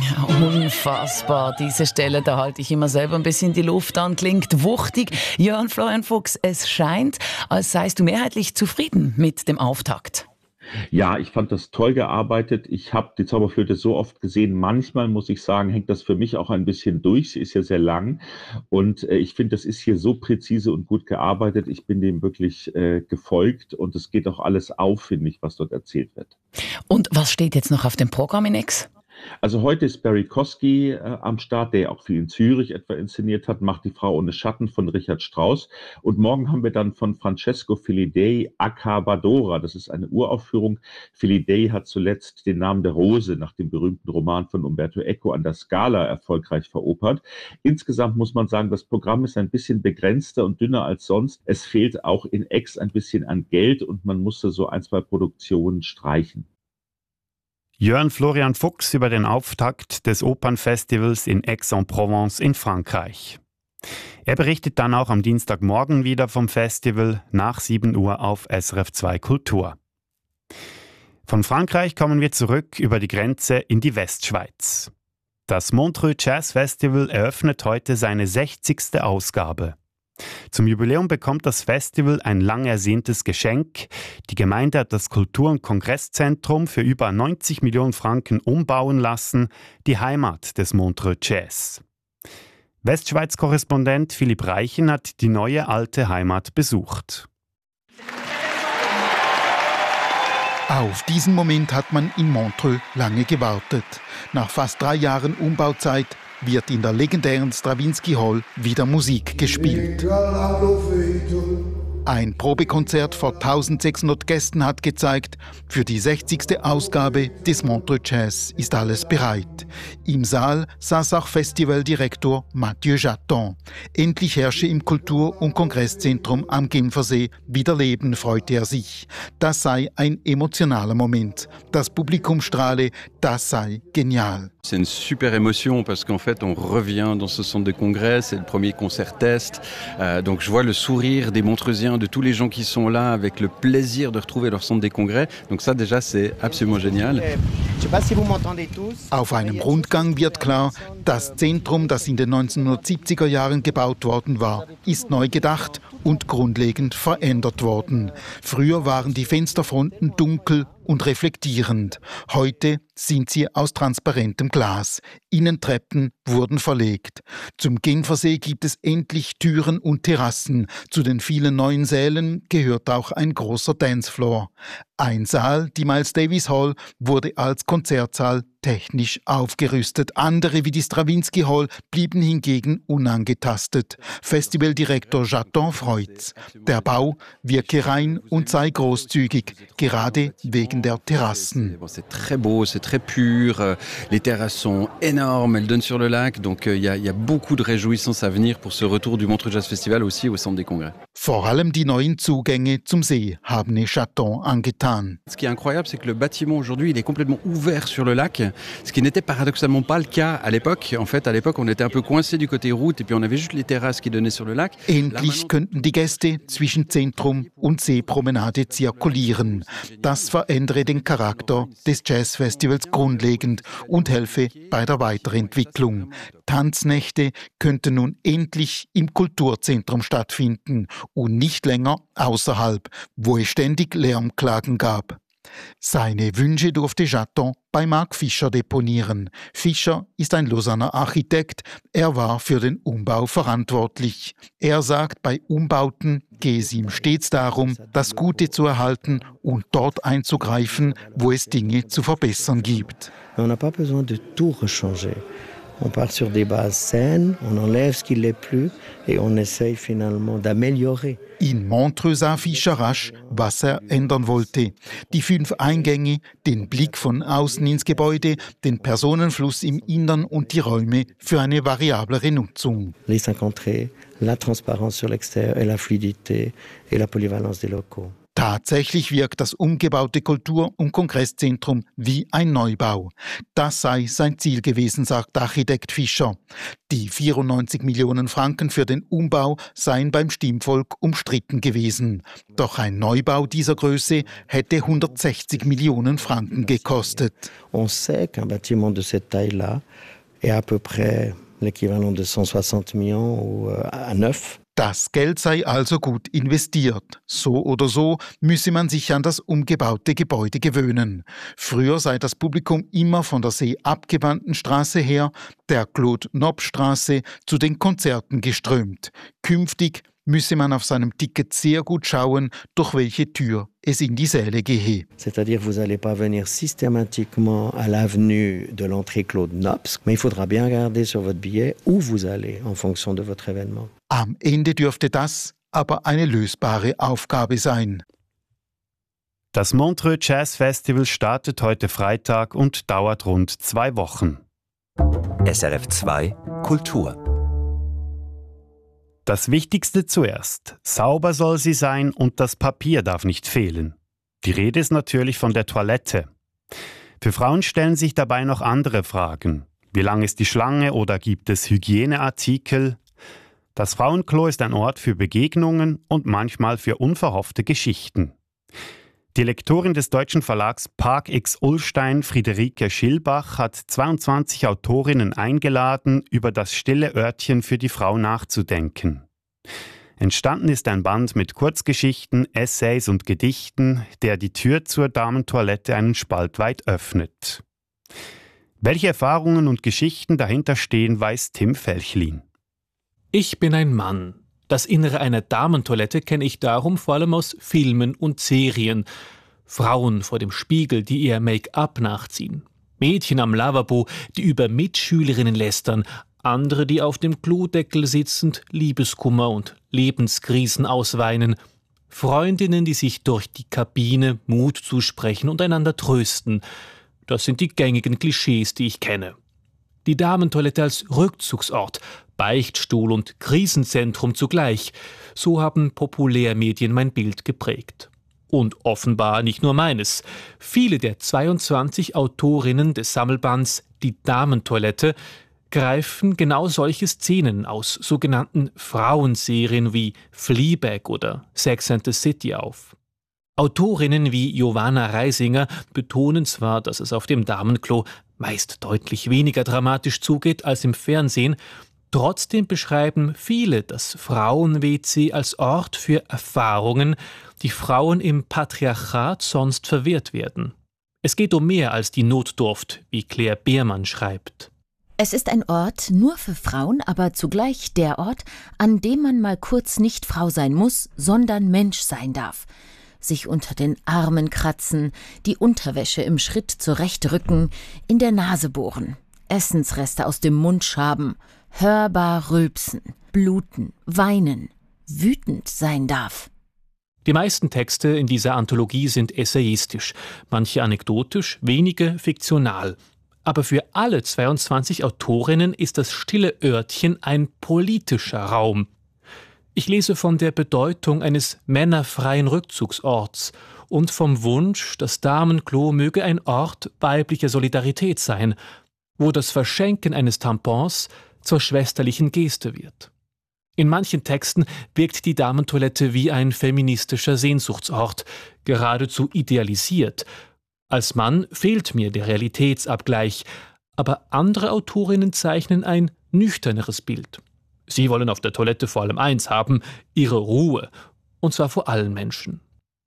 Ja, unfassbar. Diese Stelle, da halte ich immer selber ein bisschen die Luft an. Klingt wuchtig. Jörn Florian Fuchs, es scheint, als seist du mehrheitlich zufrieden mit dem Auftakt. Ja, ich fand das toll gearbeitet. Ich habe die Zauberflöte so oft gesehen. Manchmal, muss ich sagen, hängt das für mich auch ein bisschen durch. Sie ist ja sehr lang. Und ich finde, das ist hier so präzise und gut gearbeitet. Ich bin dem wirklich gefolgt. Und es geht auch alles auf, finde ich, was dort erzählt wird. Und was steht jetzt noch auf dem Programm in X? Also heute ist Barry Kosky am Start, der auch viel in Zürich etwa inszeniert hat, macht die Frau ohne Schatten von Richard Strauss. Und morgen haben wir dann von Francesco Filidei Accabadora. Das ist eine Uraufführung. Filidei hat zuletzt den Namen der Rose nach dem berühmten Roman von Umberto Eco an der Scala erfolgreich veropert. Insgesamt muss man sagen, das Programm ist ein bisschen begrenzter und dünner als sonst. Es fehlt auch in Aix ein bisschen an Geld und man musste so ein, zwei Produktionen streichen. Jörn Florian Fuchs über den Auftakt des Opernfestivals in Aix-en-Provence in Frankreich. Er berichtet dann auch am Dienstagmorgen wieder vom Festival nach 7 Uhr auf SRF 2 Kultur. Von Frankreich kommen wir zurück über die Grenze in die Westschweiz. Das Montreux Jazz Festival eröffnet heute seine 60. Ausgabe. Zum Jubiläum bekommt das Festival ein lang ersehntes Geschenk. Die Gemeinde hat das Kultur- und Kongresszentrum für über 90 Millionen Franken umbauen lassen, die Heimat des Montreux Jazz. Westschweiz-Korrespondent Philipp Reichen hat die neue alte Heimat besucht. Auf diesen Moment hat man in Montreux lange gewartet. Nach fast 3 Jahren Umbauzeit wird in der legendären Stravinsky Hall wieder Musik gespielt. Ein Probekonzert vor 1600 Gästen hat gezeigt, für die 60. Ausgabe des Montreux Jazz ist alles bereit. Im Saal saß auch Festivaldirektor Mathieu Jaton. Endlich herrsche im Kultur- und Kongresszentrum am Genfersee wieder Leben, freute er sich. Das sei ein emotionaler Moment. Das Publikum strahle, das sei genial. C'est une super émotion parce qu'en fait on revient dans ce centre de congrès, c'est le premier concert test, donc je vois le sourire des Montreusiens, de tous les gens qui sont là avec le plaisir de retrouver leur centre des congrès, donc ça déjà c'est absolument génial. Auf einem Rundgang wird klar, das Zentrum, das in den 1970er Jahren gebaut worden war, ist neu gedacht und grundlegend verändert worden. Früher waren die Fensterfronten dunkel und reflektierend. Heute sind sie aus transparentem Glas. Innentreppen wurden verlegt. Zum Genfersee gibt es endlich Türen und Terrassen. Zu den vielen neuen Sälen gehört auch ein großer Dancefloor. Ein Saal, die Miles Davis Hall, wurde als Konzertsaal technisch aufgerüstet. Andere wie die Stravinsky Hall blieben hingegen unangetastet. Festivaldirektor Jaton freut's. Der Bau wirke rein und sei großzügig, gerade wegen der Terrassen. C'est très beau, c'est très pur, les terrasses sont énormes, elles donnent sur le lac, donc il y a beaucoup de réjouissance à venir pour ce retour du Montreux Jazz Festival aussi au centre des congrès. Vor allem die neuen Zugänge zum See haben es Jaton angetan. Ce qui est incroyable, c'est que le bâtiment aujourd'hui, il est complètement ouvert sur le lac, ce qui n'était paradoxalement pas le cas à l'époque. En fait, à l'époque, on était un peu coincé du côté route et puis on avait juste les terrasses qui donnaient sur le lac. Endlich könnten die Gäste zwischen Zentrum und Seepromenade zirkulieren. Das verändere den Charakter des Jazzfestivals grundlegend und helfe bei der Weiterentwicklung. Tanznächte könnten nun endlich im Kulturzentrum stattfinden und nicht länger außerhalb, wo es ständig Lärmklagen gab. Seine Wünsche durfte Jaton bei Marc Fischer deponieren. Fischer ist ein Lausanner Architekt, er war für den Umbau verantwortlich. Er sagt, bei Umbauten gehe es ihm stets darum, das Gute zu erhalten und dort einzugreifen, wo es Dinge zu verbessern gibt. On n'a pas besoin de tout rechanger. On part sur des bases saines, on enlève ce qui l'est plus et on essaye finalement d'améliorer. In Montreux sah Fischer rasch, was er ändern wollte. Die 5 Eingänge, den Blick von außen ins Gebäude, den Personenfluss im Innern und die Räume für eine variablere Nutzung. Les 5 entrées, la transparence sur l'extérieur et la fluidité et la polyvalence des locaux. Tatsächlich wirkt das umgebaute Kultur- und Kongresszentrum wie ein Neubau. Das sei sein Ziel gewesen, sagt Architekt Fischer. Die 94 Millionen Franken für den Umbau seien beim Stimmvolk umstritten gewesen. Doch ein Neubau dieser Größe hätte 160 Millionen Franken gekostet. On sait qu'un bâtiment de cette taille-là est à peu près l'équivalent de 160 millions à neuf. Das Geld sei also gut investiert. So oder so müsse man sich an das umgebaute Gebäude gewöhnen. Früher sei das Publikum immer von der seeabgewandten Straße her, der Claude-Nob-Straße, zu den Konzerten geströmt. Künftig müsse man auf seinem Ticket sehr gut schauen, durch welche Tür es in die Säle gehe. C'est-à-dire que vous n'allez pas venir systématiquement à l'avenue de l'entrée Claude-Nobs, mais il faudra bien regarder sur votre billet où vous allez en fonction de votre événement. Am Ende dürfte das aber eine lösbare Aufgabe sein. Das Montreux Jazz Festival startet heute Freitag und dauert rund 2 Wochen. SRF 2 Kultur. Das Wichtigste zuerst. Sauber soll sie sein und das Papier darf nicht fehlen. Die Rede ist natürlich von der Toilette. Für Frauen stellen sich dabei noch andere Fragen. Wie lang ist die Schlange oder gibt es Hygieneartikel? Das Frauenklo ist ein Ort für Begegnungen und manchmal für unverhoffte Geschichten. Die Lektorin des deutschen Verlags Park X Ullstein, Friederike Schilbach, hat 22 Autorinnen eingeladen, über das stille Örtchen für die Frau nachzudenken. Entstanden ist ein Band mit Kurzgeschichten, Essays und Gedichten, der die Tür zur Damentoilette einen Spalt weit öffnet. Welche Erfahrungen und Geschichten dahinter stehen, weiß Tim Felchlin. Ich bin ein Mann. Das Innere einer Damentoilette kenne ich darum vor allem aus Filmen und Serien. Frauen vor dem Spiegel, die ihr Make-up nachziehen. Mädchen am Lavabo, die über Mitschülerinnen lästern. Andere, die auf dem Klodeckel sitzend Liebeskummer und Lebenskrisen ausweinen. Freundinnen, die sich durch die Kabine Mut zusprechen und einander trösten. Das sind die gängigen Klischees, die ich kenne. Die Damentoilette als Rückzugsort, Beichtstuhl und Krisenzentrum zugleich. So haben Populärmedien mein Bild geprägt. Und offenbar nicht nur meines. Viele der 22 Autorinnen des Sammelbands Die Damentoilette greifen genau solche Szenen aus sogenannten Frauenserien wie Fleabag oder Sex and the City auf. Autorinnen wie Giovanna Reisinger betonen zwar, dass es auf dem Damenklo meist deutlich weniger dramatisch zugeht als im Fernsehen, trotzdem beschreiben viele das Frauen-WC als Ort für Erfahrungen, die Frauen im Patriarchat sonst verwehrt werden. Es geht um mehr als die Notdurft, wie Claire Beermann schreibt. Es ist ein Ort nur für Frauen, aber zugleich der Ort, an dem man mal kurz nicht Frau sein muss, sondern Mensch sein darf. Sich unter den Armen kratzen, die Unterwäsche im Schritt zurechtrücken, in der Nase bohren, Essensreste aus dem Mund schaben, hörbar rülpsen, bluten, weinen, wütend sein darf. Die meisten Texte in dieser Anthologie sind essayistisch, manche anekdotisch, wenige fiktional. Aber für alle 22 Autorinnen ist das stille Örtchen ein politischer Raum. Ich lese von der Bedeutung eines männerfreien Rückzugsorts und vom Wunsch, das Damenklo möge ein Ort weiblicher Solidarität sein, wo das Verschenken eines Tampons zur schwesterlichen Geste wird. In manchen Texten wirkt die Damentoilette wie ein feministischer Sehnsuchtsort, geradezu idealisiert. Als Mann fehlt mir der Realitätsabgleich, aber andere Autorinnen zeichnen ein nüchterneres Bild. Sie wollen auf der Toilette vor allem eins haben, ihre Ruhe, und zwar vor allen Menschen.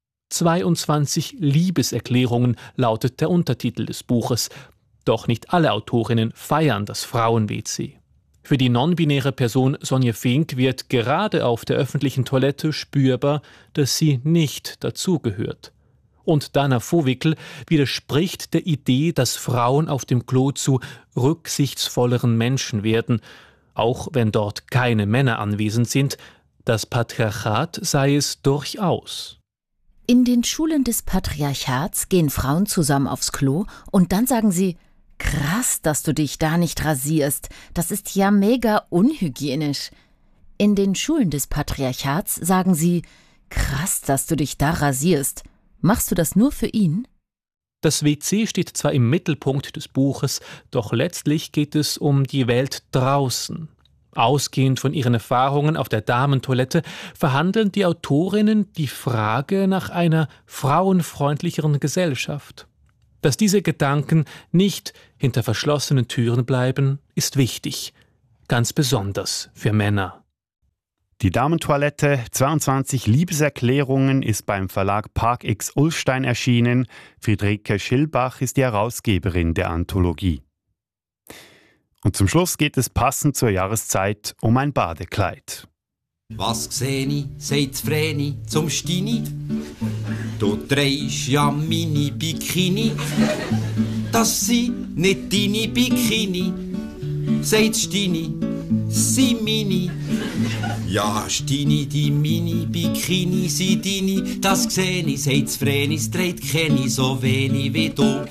22 Liebeserklärungen lautet der Untertitel des Buches, doch nicht alle Autorinnen feiern das Frauen-WC. Für die non-binäre Person Sonja Fink wird gerade auf der öffentlichen Toilette spürbar, dass sie nicht dazugehört. Und Dana Vohwickel widerspricht der Idee, dass Frauen auf dem Klo zu rücksichtsvolleren Menschen werden, auch wenn dort keine Männer anwesend sind. Das Patriarchat sei es durchaus. In den Schulen des Patriarchats gehen Frauen zusammen aufs Klo und dann sagen sie: Krass, dass du dich da nicht rasierst. Das ist ja mega unhygienisch. In den Schulen des Patriarchats sagen sie: Krass, dass du dich da rasierst. Machst du das nur für ihn? Das WC steht zwar im Mittelpunkt des Buches, doch letztlich geht es um die Welt draußen. Ausgehend von ihren Erfahrungen auf der Damentoilette verhandeln die Autorinnen die Frage nach einer frauenfreundlicheren Gesellschaft. Dass diese Gedanken nicht hinter verschlossenen Türen bleiben, ist wichtig, ganz besonders für Männer. Die Damentoilette 22 Liebeserklärungen ist beim Verlag Park X Ullstein erschienen. Friederike Schillbach ist die Herausgeberin der Anthologie. Und zum Schluss geht es passend zur Jahreszeit um ein Badekleid. Was seh ich, sagt Vreni zum Stini. Du trägst ja meine Bikini. Das sind nicht deine Bikini, sagt Stini, sie mini. Ja, Stini, die Mini-Bikini sind deine. Das seh ich, sagt Vreni, es trägt keine so wenig wie du.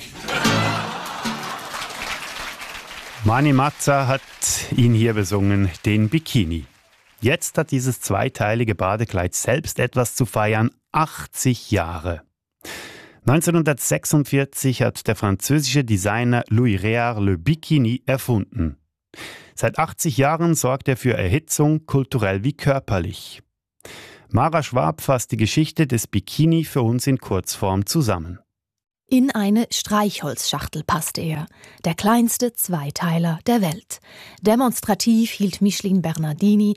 Mani Mazza hat ihn hier besungen, den Bikini. Jetzt hat dieses zweiteilige Badekleid selbst etwas zu feiern, 80 Jahre. 1946 hat der französische Designer Louis Réard le Bikini erfunden. Seit 80 Jahren sorgt er für Erhitzung, kulturell wie körperlich. Mara Schwab fasst die Geschichte des Bikini für uns in Kurzform zusammen. In eine Streichholzschachtel passte er, der kleinste Zweiteiler der Welt. Demonstrativ hielt Micheline Bernardini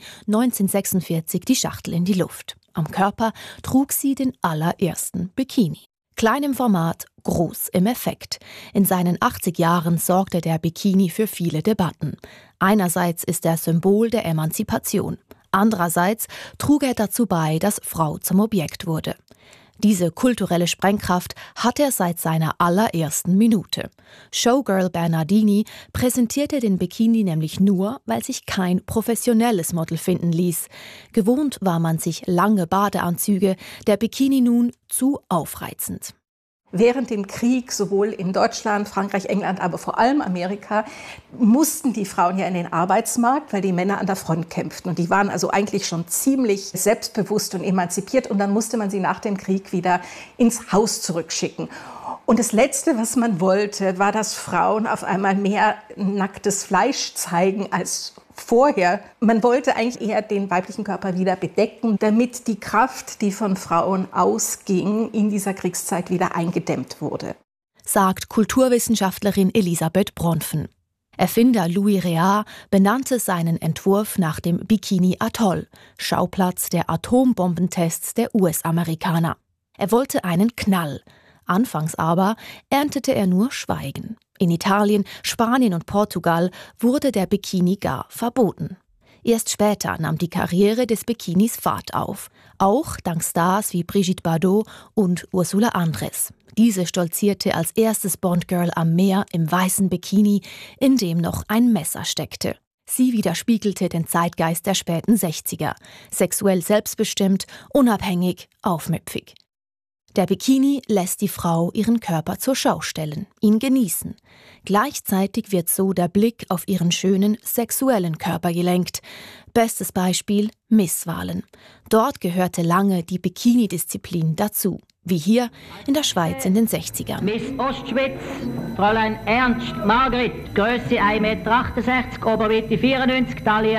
1946 die Schachtel in die Luft. Am Körper trug sie den allerersten Bikini. Klein im Format, groß im Effekt. In seinen 80 Jahren sorgte der Bikini für viele Debatten. Einerseits ist er Symbol der Emanzipation. Andererseits trug er dazu bei, dass Frau zum Objekt wurde. Diese kulturelle Sprengkraft hat er seit seiner allerersten Minute. Showgirl Bernardini präsentierte den Bikini nämlich nur, weil sich kein professionelles Model finden ließ. Gewohnt war man sich lange Badeanzüge, der Bikini nun zu aufreizend. Während dem Krieg, sowohl in Deutschland, Frankreich, England, aber vor allem Amerika, mussten die Frauen ja in den Arbeitsmarkt, weil die Männer an der Front kämpften. Und die waren also eigentlich schon ziemlich selbstbewusst und emanzipiert. Und dann musste man sie nach dem Krieg wieder ins Haus zurückschicken. Und das Letzte, was man wollte, war, dass Frauen auf einmal mehr nacktes Fleisch zeigen als vorher. Man wollte eigentlich eher den weiblichen Körper wieder bedecken, damit die Kraft, die von Frauen ausging, in dieser Kriegszeit wieder eingedämmt wurde. Sagt Kulturwissenschaftlerin Elisabeth Bronfen. Erfinder Louis Réard benannte seinen Entwurf nach dem Bikini Atoll, Schauplatz der Atombombentests der US-Amerikaner. Er wollte einen Knall. Anfangs aber erntete er nur Schweigen. In Italien, Spanien und Portugal wurde der Bikini gar verboten. Erst später nahm die Karriere des Bikinis Fahrt auf. Auch dank Stars wie Brigitte Bardot und Ursula Andress. Diese stolzierte als erstes Bond-Girl am Meer im weißen Bikini, in dem noch ein Messer steckte. Sie widerspiegelte den Zeitgeist der späten 60er. Sexuell selbstbestimmt, unabhängig, aufmüpfig. Der Bikini lässt die Frau ihren Körper zur Schau stellen, ihn genießen. Gleichzeitig wird so der Blick auf ihren schönen sexuellen Körper gelenkt. Bestes Beispiel Misswahlen. Dort gehörte lange die Bikini-Disziplin dazu, wie hier in der Schweiz in den 60ern. Miss Ostschweiz, Fräulein Ernst Margrit, Grösse 1,68 Meter, Oberweite 94, Taille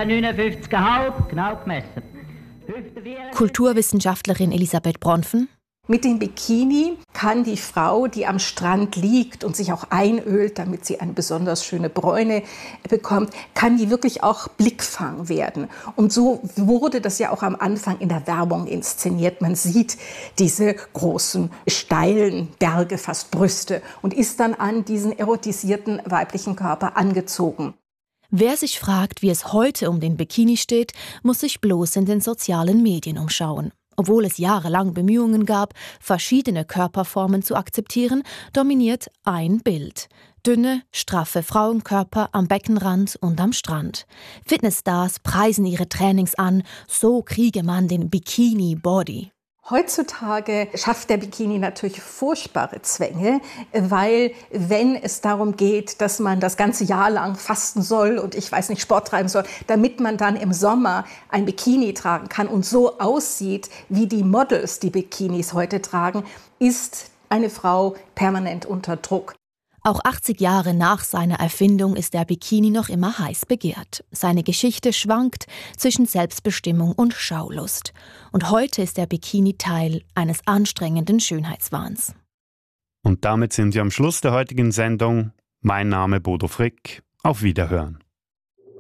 59,5, genau gemessen. Kulturwissenschaftlerin Elisabeth Bronfen. Mit dem Bikini kann die Frau, die am Strand liegt und sich auch einölt, damit sie eine besonders schöne Bräune bekommt, kann die wirklich auch Blickfang werden. Und so wurde das ja auch am Anfang in der Werbung inszeniert. Man sieht diese großen, steilen Berge, fast Brüste, und ist dann an diesen erotisierten weiblichen Körper angezogen. Wer sich fragt, wie es heute um den Bikini steht, muss sich bloß in den sozialen Medien umschauen. Obwohl es jahrelang Bemühungen gab, verschiedene Körperformen zu akzeptieren, dominiert ein Bild. Dünne, straffe Frauenkörper am Beckenrand und am Strand. Fitnessstars preisen ihre Trainings an, so kriege man den Bikini-Body. Heutzutage schafft der Bikini natürlich furchtbare Zwänge, weil wenn es darum geht, dass man das ganze Jahr lang fasten soll und Sport treiben soll, damit man dann im Sommer ein Bikini tragen kann und so aussieht, wie die Models die Bikinis heute tragen, ist eine Frau permanent unter Druck. Auch 80 Jahre nach seiner Erfindung ist der Bikini noch immer heiß begehrt. Seine Geschichte schwankt zwischen Selbstbestimmung und Schaulust. Und heute ist der Bikini Teil eines anstrengenden Schönheitswahns. Und damit sind wir am Schluss der heutigen Sendung. Mein Name Bodo Frick. Auf Wiederhören.